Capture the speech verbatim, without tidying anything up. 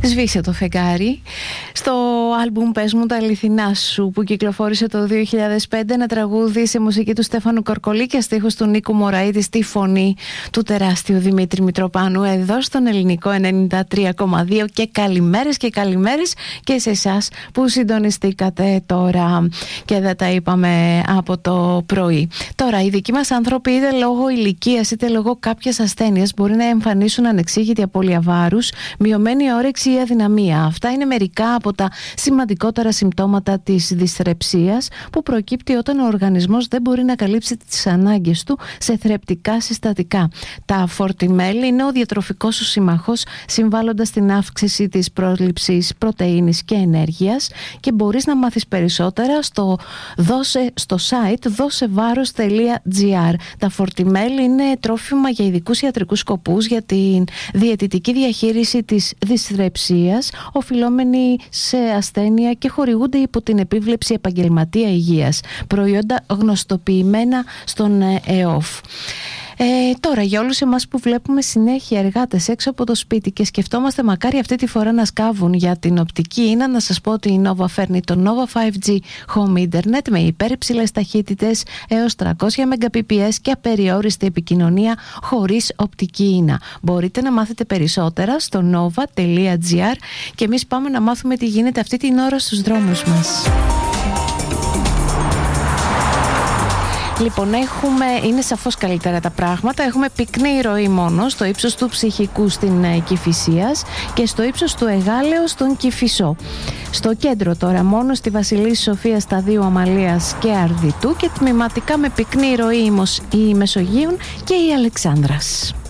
Σβήσε το φεγγάρι. Στο άλμπουμ «Πες μου τα αληθινά σου» που κυκλοφόρησε το δύο χιλιάδες πέντε, ένα τραγούδι σε μουσική του Στέφανου Κορκολί και στίχους του Νίκου Μωραήτη, στη φωνή του τεράστιου Δημήτρη Μητροπάνου, εδώ στον Ελληνικό ενενήντα τρία κόμμα δύο. Και καλημέρες και καλημέρες και σε εσάς που συντονιστήκατε τώρα και δεν τα είπαμε από το πρωί. Τώρα, οι δικοί μας άνθρωποι, είτε λόγω ηλικίας είτε λόγω κάποιας ασθένειας, μπορεί να εμφανίσουν ανεξήγητη απώλεια βάρους, μειωμένη όρεξη ή αδυναμία. Αυτά είναι μερικά από τα σημαντικότερα συμπτώματα της δυσθρεψίας που προκύπτει όταν ο οργανισμός δεν μπορεί να καλύψει τις ανάγκες του σε θρεπτικά συστατικά. Τα φορτιμέλ είναι ο διατροφικός σου σύμμαχος, συμβάλλοντας στην αύξηση της πρόληψης πρωτεΐνης και ενέργειας, και μπορείς να μάθεις περισσότερα στο, δώσε, στο site δώσεβάρος τελεία τζι άρ. Τα φορτιμέλ είναι τρόφιμα για ειδικούς ιατρικούς σκοπούς για την διαιτητική διαχείριση της δυσθρεψίας, οφειλόμενη σε ασθένεια, και χορηγούνται υπό την επίβλεψη επαγγελματία υγείας. Προϊόντα γνωστοποιημένα στον ΕΟΦ. Ε, τώρα, για όλους εμάς που βλέπουμε συνέχεια εργάτες έξω από το σπίτι και σκεφτόμαστε μακάρι αυτή τη φορά να σκάβουν για την οπτική ίνα, να σας πω ότι η Nova φέρνει το Nova φάιβ τζι Home Internet με υπέρυψηλες ταχύτητες έως τριακόσια Mbps και απεριόριστη επικοινωνία χωρίς οπτική ίνα. Μπορείτε να μάθετε περισσότερα στο nova τελεία τζι άρ και εμείς πάμε να μάθουμε τι γίνεται αυτή την ώρα στους δρόμους μας. Λοιπόν, έχουμε, είναι σαφώς καλύτερα τα πράγματα. Έχουμε πυκνή ροή μόνο στο ύψος του Ψυχικού στην Κηφισίας και στο ύψος του Εγάλεως στον Κηφισό. Στο κέντρο τώρα μόνο στη Βασιλής Σοφίας, Σταδίου Αμαλίας και Αρδιτού, και τμηματικά με πυκνή ροή η Μεσογείων και η Αλεξάνδρας.